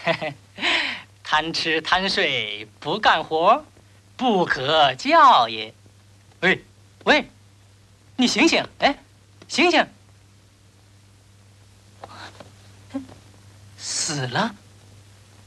贪吃贪睡不干活，不可教也。喂，喂，你醒醒！哎，醒醒！死了。